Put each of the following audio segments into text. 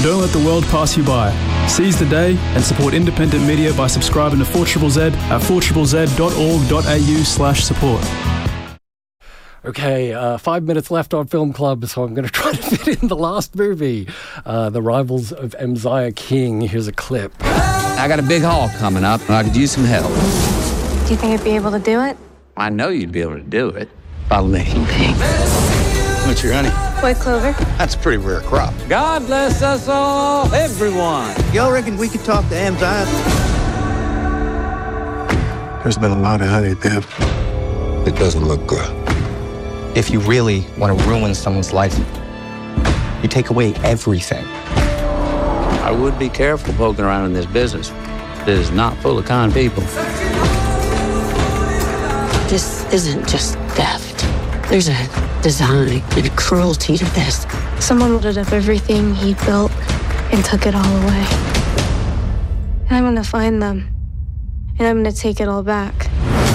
don't let the world pass you by. Seize the day and support independent media by subscribing to 4ZZZ at 4ZZZ.org.au/support. Okay, 5 minutes left on Film Club, so I'm going to try to fit in the last movie, The Rivals of Mzia King. Here's a clip. I got a big haul coming up, and I could use some help. Do you think I'd be able to do it? I know you'd be able to do it by laying pigs. What's your honey? White clover. That's a pretty rare crop. God bless us all, everyone. Y'all reckon we could talk to Mzia? There's been a lot of honey, Biff. It doesn't look good. If you really want to ruin someone's life, you take away everything. I would be careful poking around in this business. It is not full of kind people. This isn't just theft. There's a design and a cruelty to this. Someone loaded up everything he built and took it all away. And I'm gonna find them. And I'm gonna take it all back.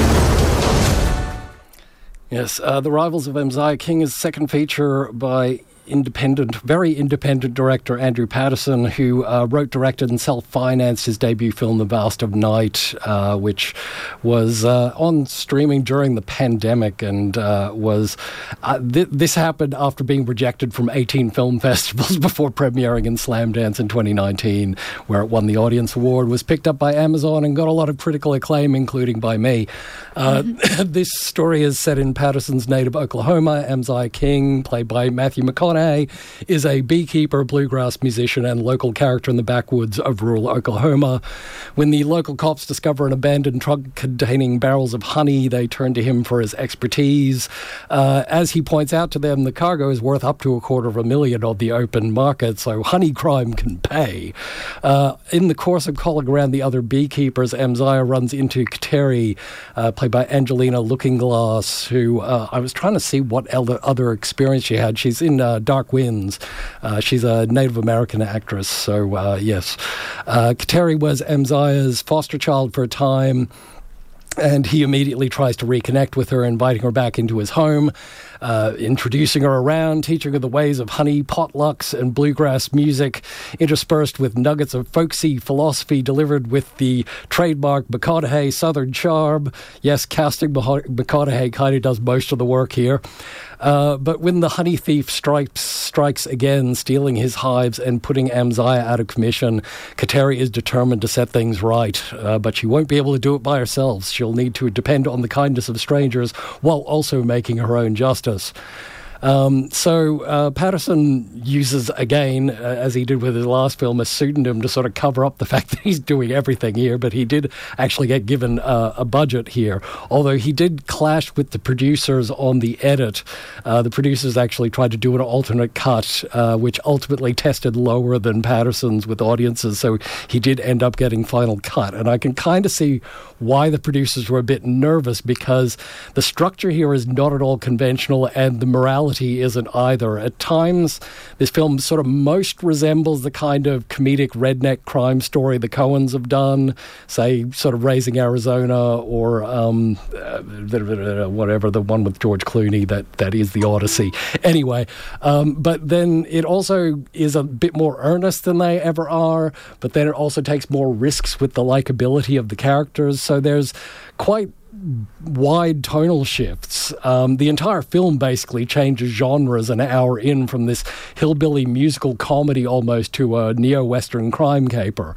Yes, The Rivals of Mzia King is second feature by very independent director Andrew Patterson, who wrote, directed and self-financed his debut film The Vast of Night, which was on streaming during the pandemic, and this happened after being rejected from 18 film festivals before premiering in Slamdance in 2019, where it won the Audience Award, was picked up by Amazon and got a lot of critical acclaim, including by me. This story is set in Patterson's native Oklahoma. Mzia King, played by Matthew McConaughey, is a beekeeper, bluegrass musician, and local character in the backwoods of rural Oklahoma. When the local cops discover an abandoned truck containing barrels of honey, they turn to him for his expertise. As he points out to them, the cargo is worth up to $250,000 on the open market, so honey crime can pay. In the course of calling around the other beekeepers, Mzia runs into Kateri, played by Angelina Lookingglass, who I was trying to see what other experience she had. She's in Dark Winds. She's a Native American actress, so yes. Kateri was Mzia's foster child for a time, and he immediately tries to reconnect with her, inviting her back into his home, introducing her around, teaching her the ways of honey, potlucks, and bluegrass music, interspersed with nuggets of folksy philosophy delivered with the trademark McConaughey Southern charm. Yes, casting McConaughey kind of does most of the work here. But when the honey thief strikes again, stealing his hives and putting Mzia out of commission, Kateri is determined to set things right. But she won't be able to do it by herself. She'll need to depend on the kindness of strangers while also making her own justice. So Patterson uses, again, as he did with his last film, a pseudonym to sort of cover up the fact that he's doing everything here, but he did actually get given a budget here, although he did clash with the producers on the edit. The producers actually tried to do an alternate cut, which ultimately tested lower than Patterson's with audiences, so he did end up getting final cut. And I can kind of see why the producers were a bit nervous, because the structure here is not at all conventional, and the morality isn't either. At times, this film sort of most resembles the kind of comedic redneck crime story the Coens have done, say, sort of Raising Arizona, or whatever, the one with George Clooney that is The Odyssey. Anyway, but then it also is a bit more earnest than they ever are, but then it also takes more risks with the likability of the characters, so there's quite wide tonal shifts. The entire film basically changes genres an hour in, from this hillbilly musical comedy almost to a neo-Western crime caper.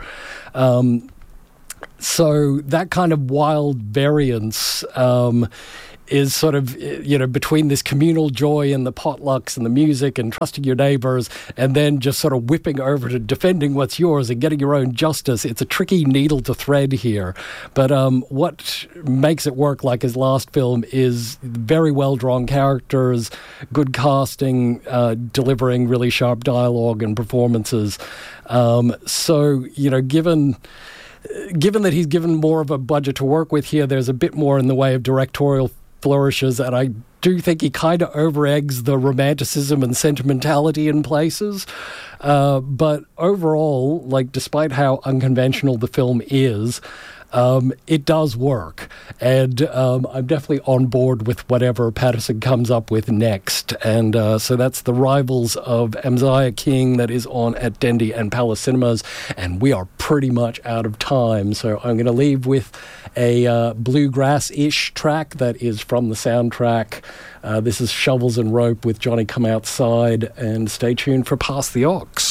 So that kind of wild variance is sort of, between this communal joy and the potlucks and the music and trusting your neighbors, and then just sort of whipping over to defending what's yours and getting your own justice. It's a tricky needle to thread here. But what makes it work, like his last film, is very well-drawn characters, good casting, delivering really sharp dialogue and performances. So, given that he's given more of a budget to work with here, there's a bit more in the way of directorial flourishes, and I do think he kind of over-eggs the romanticism and sentimentality in places. But overall, despite how unconventional the film is, it does work. And I'm definitely on board with whatever Patterson comes up with next. And so that's The Rivals of Amaziah King that is on at Dendy and Palace Cinemas. And we are pretty much out of time. So I'm going to leave with a bluegrass-ish track that is from the soundtrack. This is Shovels and Rope with Johnny Come Outside. And stay tuned for Pass the Aux.